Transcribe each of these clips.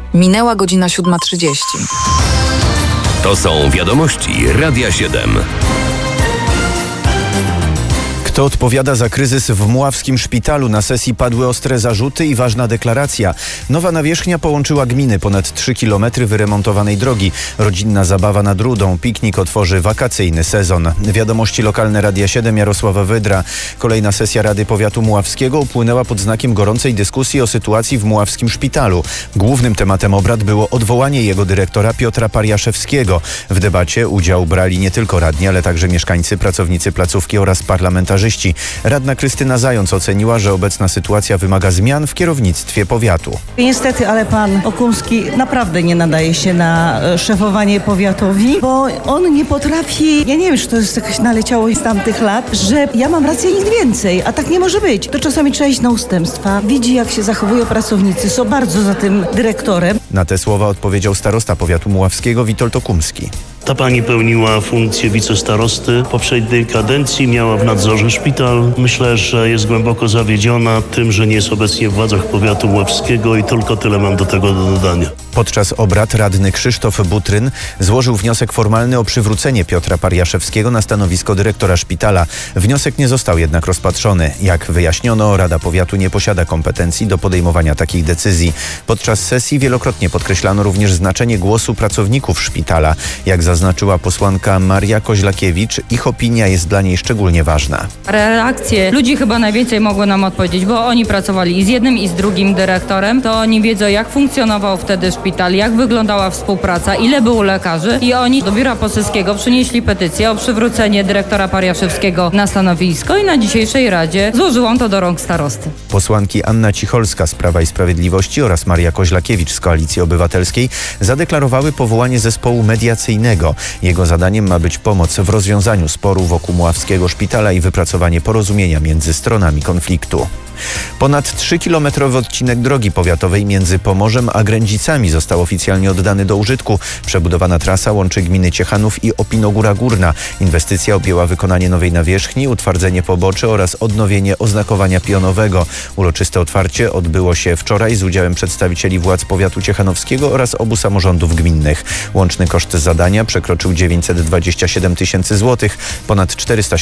Minęła godzina 7:30. To są wiadomości Radia 7. Kto odpowiada za kryzys w Mławskim Szpitalu? Na sesji padły ostre zarzuty i ważna deklaracja. Nowa nawierzchnia połączyła gminy, ponad 3 km wyremontowanej drogi. Rodzinna zabawa nad Rudą. Piknik otworzy wakacyjny sezon. Wiadomości lokalne Radia 7, Jarosława Wydra. Kolejna sesja Rady Powiatu Mławskiego upłynęła pod znakiem gorącej dyskusji o sytuacji w Mławskim Szpitalu. Głównym tematem obrad było odwołanie jego dyrektora Piotra Pariaszewskiego. W debacie udział brali nie tylko radni, ale także mieszkańcy, pracownicy placówki oraz parlamentarzyści. Radna Krystyna Zając oceniła, że obecna sytuacja wymaga zmian w kierownictwie powiatu. Niestety, ale pan Okumski naprawdę nie nadaje się na szefowanie powiatowi, bo on nie potrafi, ja nie wiem, czy to jest jakaś naleciałość z tamtych lat, że ja mam rację, nic więcej, a tak nie może być. To czasami trzeba iść na ustępstwa. Widzi, jak się zachowują pracownicy, są bardzo za tym dyrektorem. Na te słowa odpowiedział starosta powiatu mławskiego Witold Okumski. Ta pani pełniła funkcję wicestarosty. W poprzedniej kadencji miała w nadzorze szpital. Myślę, że jest głęboko zawiedziona tym, że nie jest obecnie w władzach powiatu mławskiego i tylko tyle mam do tego do dodania. Podczas obrad radny Krzysztof Butryn złożył wniosek formalny o przywrócenie Piotra Pariaszewskiego na stanowisko dyrektora szpitala. Wniosek nie został jednak rozpatrzony. Jak wyjaśniono, Rada Powiatu nie posiada kompetencji do podejmowania takich decyzji. Podczas sesji wielokrotnie podkreślano również znaczenie głosu pracowników szpitala. Jak zaznaczyła posłanka Maria Koźlakiewicz, ich opinia jest dla niej szczególnie ważna. Reakcje ludzi chyba najwięcej mogły nam odpowiedzieć, bo oni pracowali i z jednym, i z drugim dyrektorem. To oni wiedzą, jak funkcjonował wtedy szpital, jak wyglądała współpraca, ile było lekarzy i oni do biura poselskiego przynieśli petycję o przywrócenie dyrektora Pariaszewskiego na stanowisko i na dzisiejszej radzie złożyłam to do rąk starosty. Posłanki Anna Cicholska z Prawa i Sprawiedliwości oraz Maria Koźlakiewicz z Koalicji Obywatelskiej zadeklarowały powołanie zespołu mediacyjnego. Jego zadaniem ma być pomoc w rozwiązaniu sporu wokół Mławskiego Szpitala i wypracowanie porozumienia między stronami konfliktu. Ponad 3-kilometrowy odcinek drogi powiatowej między Pomorzem a Grędzicami został oficjalnie oddany do użytku. Przebudowana trasa łączy gminy Ciechanów i Opinogóra Górna. Inwestycja objęła wykonanie nowej nawierzchni, utwardzenie poboczy oraz odnowienie oznakowania pionowego. Uroczyste otwarcie odbyło się wczoraj z udziałem przedstawicieli władz powiatu ciechanowskiego oraz obu samorządów gminnych. Łączny koszt zadania przekroczył 927 tysięcy złotych. Ponad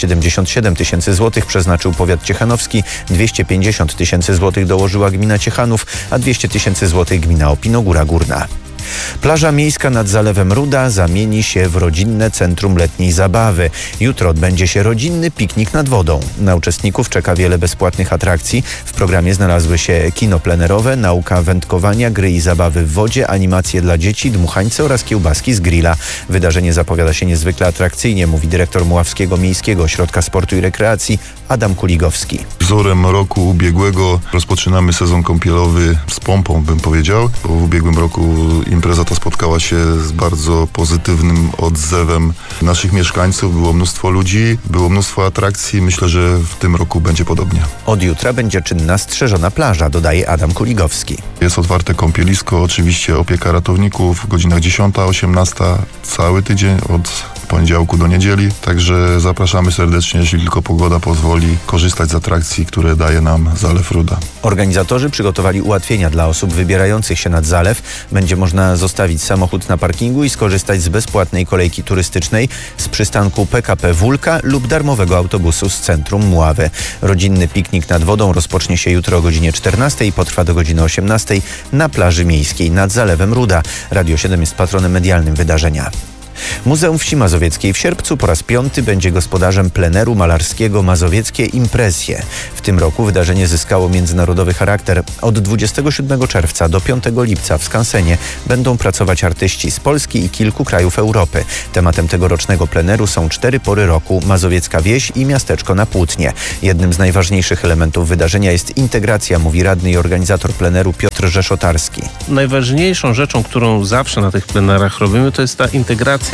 477 tysięcy złotych przeznaczył powiat ciechanowski, 250 tysięcy złotych dołożyła gmina Ciechanów, a 200 tysięcy złotych gmina Opinogóra Górna. Plaża miejska nad Zalewem Ruda zamieni się w rodzinne centrum letniej zabawy. Jutro odbędzie się rodzinny piknik nad wodą. Na uczestników czeka wiele bezpłatnych atrakcji. W programie znalazły się kino plenerowe, nauka wędkowania, gry i zabawy w wodzie, animacje dla dzieci, dmuchańce oraz kiełbaski z grilla. Wydarzenie zapowiada się niezwykle atrakcyjnie, mówi dyrektor Mławskiego Miejskiego Ośrodka Sportu i Rekreacji Adam Kuligowski. Wzorem roku ubiegłego rozpoczynamy sezon kąpielowy z pompą, bym powiedział. Bo w ubiegłym roku impreza ta spotkała się z bardzo pozytywnym odzewem naszych mieszkańców. Było mnóstwo ludzi, było mnóstwo atrakcji. Myślę, że w tym roku będzie podobnie. Od jutra będzie czynna strzeżona plaża, dodaje Adam Kuligowski. Jest otwarte kąpielisko, oczywiście opieka ratowników w godzinach 10-18, cały tydzień od poniedziałku do niedzieli. Także zapraszamy serdecznie, jeśli tylko pogoda pozwoli, korzystać z atrakcji, które daje nam Zalew Ruda. Organizatorzy przygotowali ułatwienia dla osób wybierających się nad zalew. Będzie można zostawić samochód na parkingu i skorzystać z bezpłatnej kolejki turystycznej z przystanku PKP Wólka lub darmowego autobusu z centrum Mławy. Rodzinny piknik nad wodą rozpocznie się jutro o godzinie 14 i potrwa do godziny 18 na plaży miejskiej nad Zalewem Ruda. Radio 7 jest patronem medialnym wydarzenia. Muzeum Wsi Mazowieckiej w sierpcu po raz 5. będzie gospodarzem pleneru malarskiego Mazowieckie Impresje. W tym roku wydarzenie zyskało międzynarodowy charakter. Od 27 czerwca do 5 lipca w skansenie będą pracować artyści z Polski i kilku krajów Europy. Tematem tegorocznego pleneru są 4 pory roku, mazowiecka wieś i miasteczko na Płótnie. Jednym z najważniejszych elementów wydarzenia jest integracja, mówi radny i organizator pleneru Piotr Rzeszotarski. Najważniejszą rzeczą, którą zawsze na tych plenerach robimy, to jest ta integracja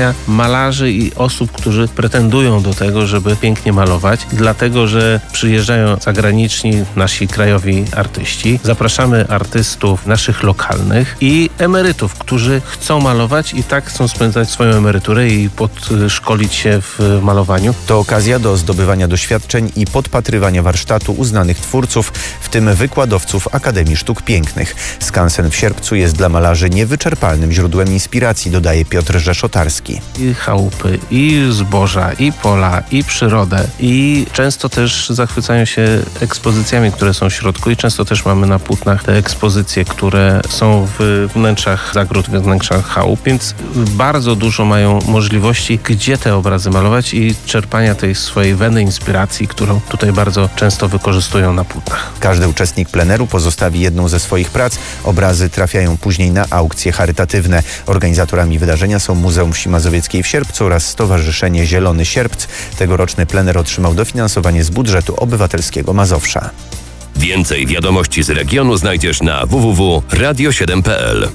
konkurencja malarzy i osób, którzy pretendują do tego, żeby pięknie malować, dlatego że przyjeżdżają zagraniczni, nasi krajowi artyści. Zapraszamy artystów naszych lokalnych i emerytów, którzy chcą malować i tak chcą spędzać swoją emeryturę i podszkolić się w malowaniu. To okazja do zdobywania doświadczeń i podpatrywania warsztatu uznanych twórców, w tym wykładowców Akademii Sztuk Pięknych. Skansen w Sierpcu jest dla malarzy niewyczerpalnym źródłem inspiracji, dodaje Piotr Rzeszotarski. I chałupy, i zboża, i pola, i przyrodę. I często też zachwycają się ekspozycjami, które są w środku i często też mamy na płótnach te ekspozycje, które są w wnętrzach zagród, w wnętrzach chałup, więc bardzo dużo mają możliwości, gdzie te obrazy malować i czerpania tej swojej weny inspiracji, którą tutaj bardzo często wykorzystują na płótnach. Każdy uczestnik pleneru pozostawi jedną ze swoich prac. Obrazy trafiają później na aukcje charytatywne. Organizatorami wydarzenia są Muzeum Wsi Mazowieckiej w Sierpcu oraz Stowarzyszenie Zielony Sierpc. Tegoroczny plener otrzymał dofinansowanie z budżetu obywatelskiego Mazowsza. Więcej wiadomości z regionu znajdziesz na www.radio7.pl.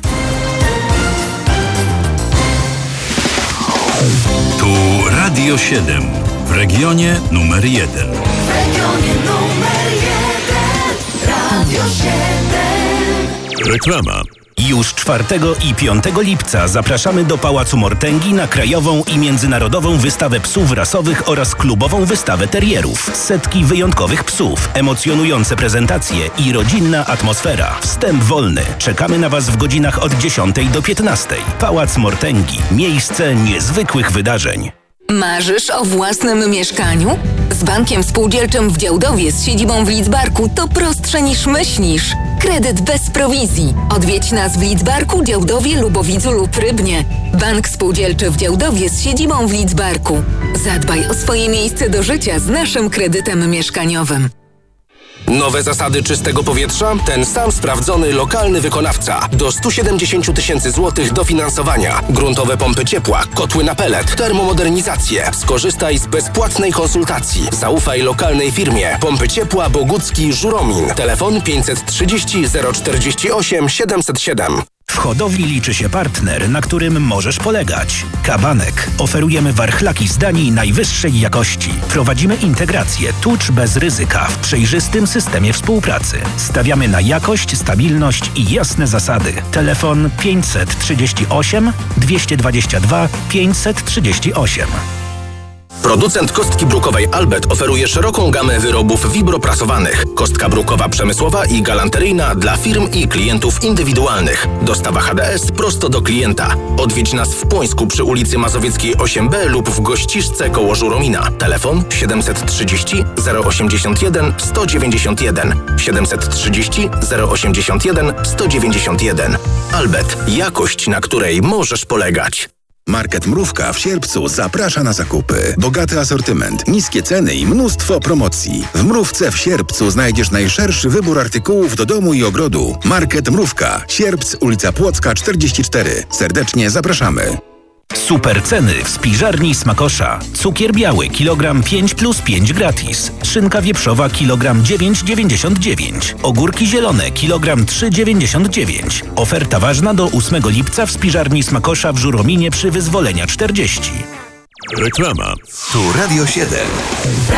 Tu Radio 7 w regionie numer 1. Radio 7. Reklama. Już 4 i 5 lipca zapraszamy do Pałacu Mortęgi na krajową i międzynarodową wystawę psów rasowych oraz klubową wystawę terierów. Setki wyjątkowych psów, emocjonujące prezentacje i rodzinna atmosfera. Wstęp wolny. Czekamy na Was w godzinach od 10 do 15. Pałac Mortęgi. Miejsce niezwykłych wydarzeń. Marzysz o własnym mieszkaniu? Z Bankiem Spółdzielczym w Działdowie z siedzibą w Lidzbarku to prostsze niż myślisz. Kredyt bez prowizji. Odwiedź nas w Lidzbarku, Działdowie, Lubowidzu lub Rybnie. Bank Spółdzielczy w Działdowie z siedzibą w Lidzbarku. Zadbaj o swoje miejsce do życia z naszym kredytem mieszkaniowym. Nowe zasady czystego powietrza? Ten sam sprawdzony lokalny wykonawca. Do 170 tysięcy złotych dofinansowania. Gruntowe pompy ciepła, kotły na pelet, termomodernizację. Skorzystaj z bezpłatnej konsultacji. Zaufaj lokalnej firmie. Pompy ciepła Bogucki Żuromin. Telefon 530 048 707. W hodowli liczy się partner, na którym możesz polegać. Kabanek. Oferujemy warchlaki z Danii najwyższej jakości. Prowadzimy integrację tucz bez ryzyka w przejrzystym systemie współpracy. Stawiamy na jakość, stabilność i jasne zasady. Telefon 538 222 538. Producent kostki brukowej Albert oferuje szeroką gamę wyrobów wibroprasowanych. Kostka brukowa przemysłowa i galanteryjna dla firm i klientów indywidualnych. Dostawa HDS prosto do klienta. Odwiedź nas w Płońsku przy ulicy Mazowieckiej 8B lub w Gościszce koło Żuromina. Telefon 730 081 191 730 081 191. Albert. Jakość, na której możesz polegać. Market Mrówka w Sierpcu zaprasza na zakupy. Bogaty asortyment, niskie ceny i mnóstwo promocji. W Mrówce w Sierpcu znajdziesz najszerszy wybór artykułów do domu i ogrodu. Market Mrówka, Sierpc, ulica Płocka 44. Serdecznie zapraszamy. Super ceny w spiżarni Smakosza. Cukier biały kilogram 5+5 gratis. Szynka wieprzowa kilogram 9,99. Ogórki zielone kilogram 3,99. Oferta ważna do 8 lipca w spiżarni Smakosza w Żurominie przy Wyzwolenia 40. Reklama. Tu Radio 7.